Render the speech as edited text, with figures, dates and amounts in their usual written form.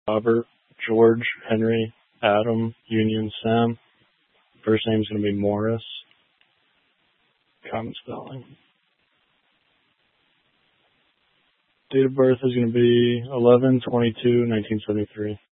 Robert, George, Henry, Adam, Union, Sam. First name's going to be Morris. Common spelling. Date of birth is going to be 11/22/1973.